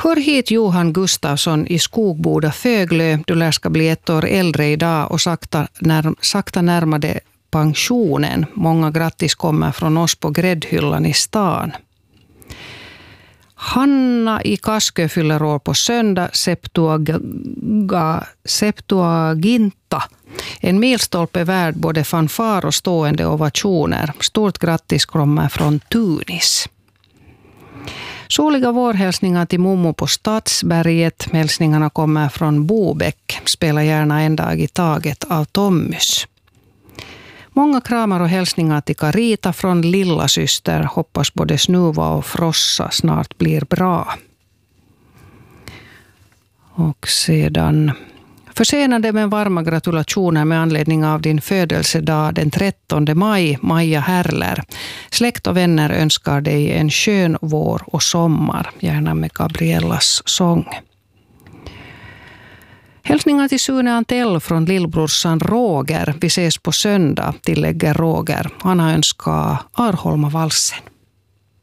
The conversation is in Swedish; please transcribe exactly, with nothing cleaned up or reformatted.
Hör hit Johan Gustafsson i Skogboda Föglö. Du lär ska bli ett år äldre idag och sakta, när, sakta närmade pensionen. Många grattis kommer från oss på gräddhyllan i stan. Hanna i Kaskö fyller år på söndag, Septuaga, Septuaginta. En milstolpe värd både fanfar och stående ovationer. Stort grattis kommer från Tunis. Soliga vårhälsningar till Momo på Stadsberget. Hälsningarna kommer från Bobäck. Spela gärna en dag i taget av Tommys. Många kramar och hälsningar till Carita från lilla syster. Hoppas både Snuva och Frossa snart blir bra. Och sedan försenade men varma gratulationer med anledning av din födelsedag den trettonde maj, Maja Herler. Släkt och vänner önskar dig en skön vår och sommar, gärna med Gabriellas sång. Hälsningar till Sune Antell från lillbrorsan Roger. Vi ses på söndag, tillägger Roger. Han har önskat Arholma-valsen.